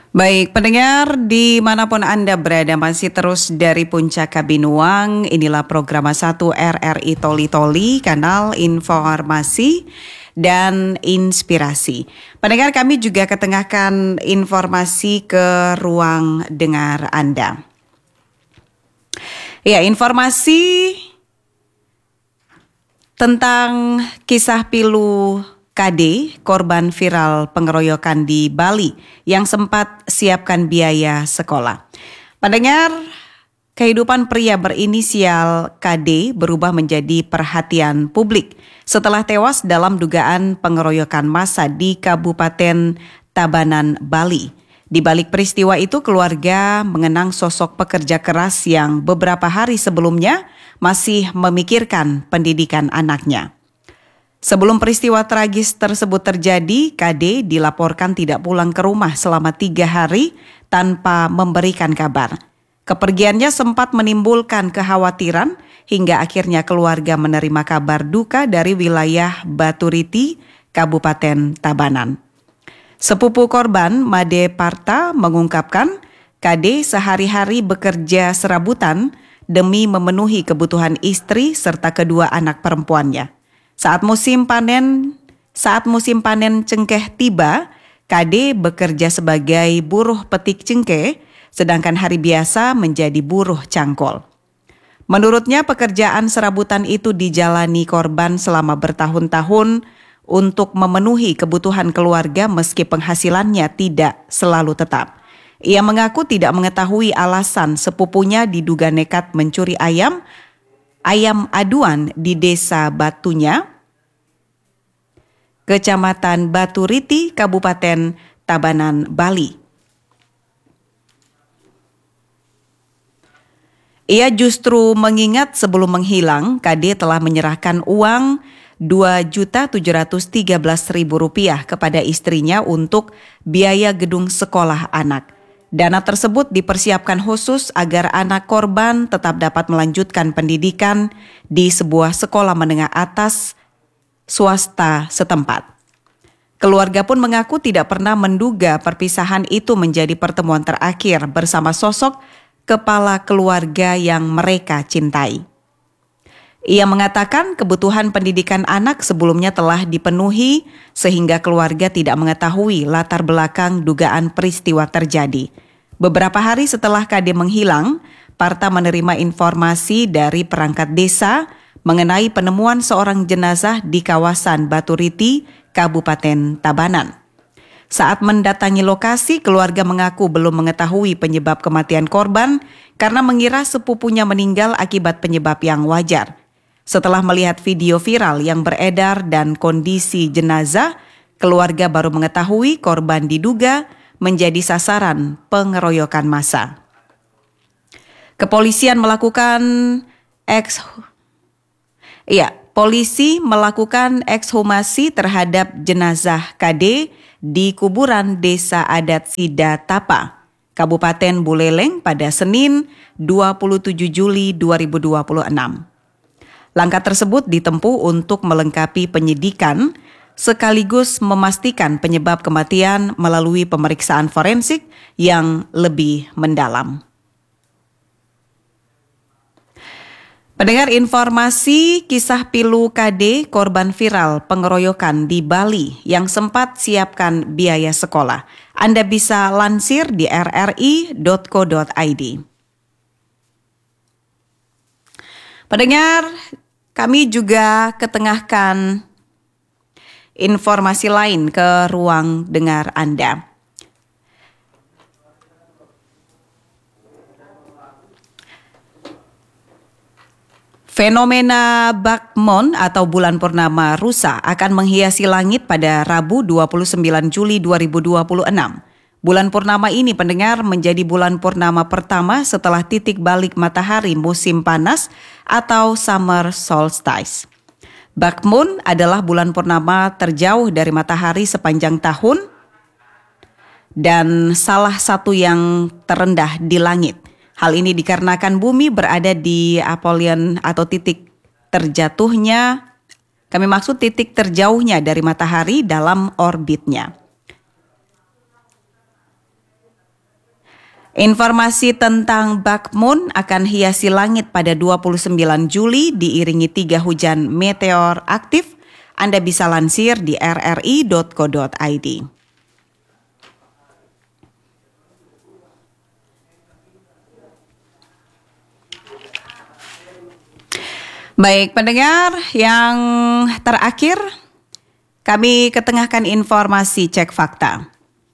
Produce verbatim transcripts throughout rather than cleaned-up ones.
Baik, pendengar dimanapun Anda berada masih terus dari Puncak Kabinuang. Inilah program satu R R I Toli Toli, kanal informasi dan inspirasi. Pendengar, kami juga ketengahkan informasi ke ruang dengar Anda. Ya, informasi tentang kisah pilu K D, korban viral pengeroyokan di Bali yang sempat siapkan biaya sekolah. Pendengar, kehidupan pria berinisial K D berubah menjadi perhatian publik setelah tewas dalam dugaan pengeroyokan massa di Kabupaten Tabanan, Bali. Di balik peristiwa itu, keluarga mengenang sosok pekerja keras yang beberapa hari sebelumnya masih memikirkan pendidikan anaknya. Sebelum peristiwa tragis tersebut terjadi, K D dilaporkan tidak pulang ke rumah selama tiga hari tanpa memberikan kabar. Kepergiannya sempat menimbulkan kekhawatiran hingga akhirnya keluarga menerima kabar duka dari wilayah Baturiti, Kabupaten Tabanan. Sepupu korban, Made Parta, mengungkapkan K D sehari-hari bekerja serabutan demi memenuhi kebutuhan istri serta kedua anak perempuannya. Saat musim panen, saat musim panen cengkeh tiba, K D bekerja sebagai buruh petik cengkeh, sedangkan hari biasa menjadi buruh cangkol. Menurutnya, pekerjaan serabutan itu dijalani korban selama bertahun-tahun untuk memenuhi kebutuhan keluarga meski penghasilannya tidak selalu tetap. Ia mengaku tidak mengetahui alasan sepupunya diduga nekat mencuri ayam, ayam aduan di desa Batunya, Kecamatan Baturiti, Kabupaten Tabanan, Bali. Ia justru mengingat sebelum menghilang, K D telah menyerahkan uang dua juta tujuh ratus tiga belas ribu rupiah kepada istrinya untuk biaya gedung sekolah anak. Dana tersebut dipersiapkan khusus agar anak korban tetap dapat melanjutkan pendidikan di sebuah sekolah menengah atas swasta setempat. Keluarga pun mengaku tidak pernah menduga perpisahan itu menjadi pertemuan terakhir bersama sosok kepala keluarga yang mereka cintai. Ia mengatakan kebutuhan pendidikan anak sebelumnya telah dipenuhi sehingga keluarga tidak mengetahui latar belakang dugaan peristiwa terjadi. Beberapa hari setelah K D menghilang, Parta menerima informasi dari perangkat desa mengenai penemuan seorang jenazah di kawasan Baturiti, Kabupaten Tabanan. Saat mendatangi lokasi, keluarga mengaku belum mengetahui penyebab kematian korban karena mengira sepupunya meninggal akibat penyebab yang wajar. Setelah melihat video viral yang beredar dan kondisi jenazah, keluarga baru mengetahui korban diduga menjadi sasaran pengeroyokan massa. Kepolisian melakukan eks Iya, polisi melakukan ekshumasi terhadap jenazah K D di kuburan Desa Adat Sidatapa, Kabupaten Buleleng pada Senin dua puluh tujuh Juli dua ribu dua puluh enam. Langkah tersebut ditempuh untuk melengkapi penyidikan sekaligus memastikan penyebab kematian melalui pemeriksaan forensik yang lebih mendalam. Pendengar, informasi kisah pilu K D korban viral pengeroyokan di Bali yang sempat siapkan biaya sekolah. Anda bisa lansir di r r i dot co dot i d. Pendengar, kami juga ketengahkan informasi lain ke ruang dengar Anda. Fenomena Bakmon atau bulan purnama rusa akan menghiasi langit pada Rabu dua puluh sembilan Juli dua ribu dua puluh enam. Bulan purnama ini, pendengar, menjadi bulan purnama pertama setelah titik balik matahari musim panas atau summer solstice. Bakmoon adalah bulan purnama terjauh dari matahari sepanjang tahun dan salah satu yang terendah di langit. Hal ini dikarenakan bumi berada di apollyon atau titik terjatuhnya, kami maksud titik terjauhnya dari matahari dalam orbitnya. Informasi tentang Bakmoon akan hiasi langit pada dua puluh sembilan Juli diiringi tiga hujan meteor aktif. Anda bisa lansir di r r i dot co dot i d. Baik pendengar, yang terakhir kami ketengahkan informasi cek fakta.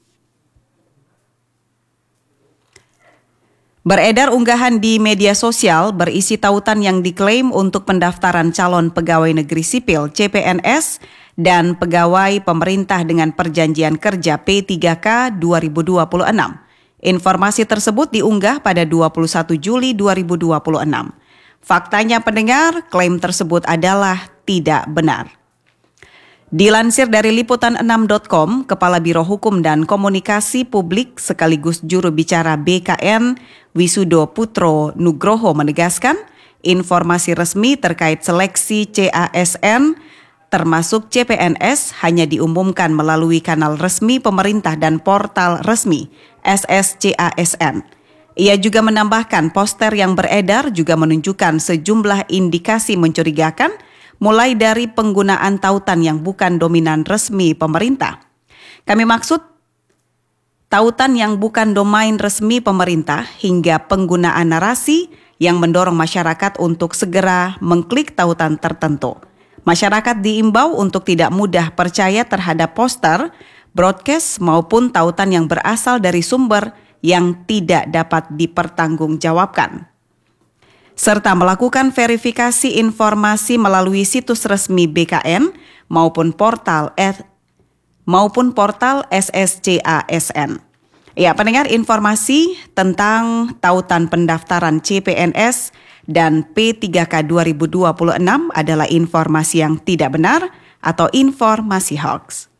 Beredar unggahan di media sosial berisi tautan yang diklaim untuk pendaftaran calon pegawai negeri sipil C P N S dan pegawai pemerintah dengan perjanjian kerja P tiga K dua ribu dua puluh enam. Informasi tersebut diunggah pada dua puluh satu Juli dua ribu dua puluh enam. Faktanya pendengar, klaim tersebut adalah tidak benar. Dilansir dari liputan enam titik com, Kepala Biro Hukum dan Komunikasi Publik sekaligus juru bicara B K N, Wisudo Putro Nugroho menegaskan, informasi resmi terkait seleksi C A S N termasuk C P N S hanya diumumkan melalui kanal resmi pemerintah dan portal resmi S S C A S N. Ia juga menambahkan poster yang beredar juga menunjukkan sejumlah indikasi mencurigakan, mulai dari penggunaan tautan yang bukan dominan resmi pemerintah. Kami maksud tautan yang bukan domain resmi pemerintah hingga penggunaan narasi yang mendorong masyarakat untuk segera mengklik tautan tertentu. Masyarakat diimbau untuk tidak mudah percaya terhadap poster, broadcast maupun tautan yang berasal dari sumber yang tidak dapat dipertanggungjawabkan, serta melakukan verifikasi informasi melalui situs resmi B K N maupun portal F, maupun portal S S C A S N. Ya, pendengar, informasi tentang tautan pendaftaran C P N S dan P tiga K dua ribu dua puluh enam adalah informasi yang tidak benar atau informasi hoax.